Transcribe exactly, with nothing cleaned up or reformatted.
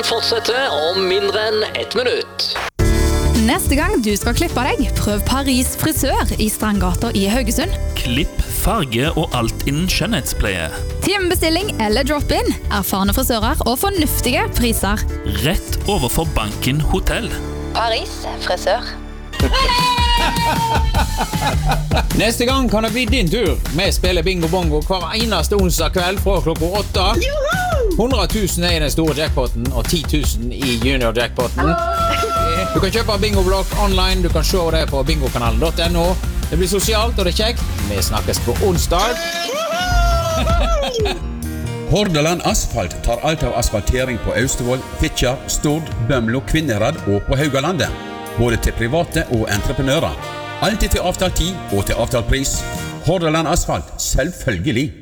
Fortsetter om mindre enn ett minutt. Neste gang du skal klippe deg, prøv Paris frisør i Strandgata i Haugesund. Klipp, farge og alt innen skjønnhetspleie. Timebestilling eller drop-in, erfarne frisører og fornuftige priser. Rett overfor Banken Hotell. Paris frisør. Neste gang kan det bli din tur. Vi spiller bingo bongo hver eneste onsdag kveld fra klokka åtte. hundre tusen er i den store jackpotten og ti tusen i junior jackpotten. Du kan kjøpe bingoblokk online, du kan se det på bingokanalen punktum no. Det blir sosialt og det er kjekt. Vi snakkes på onsdag. Hordaland Asfalt tar alt av asfaltering på Austevoll, Fitjar, Stord, Bømlo, Kvinnherad og på Haugalandet. Både til private og entreprenører. Alltid til avtalt tid og til avtalt pris. Hordaland Asfalt, selvfølgelig.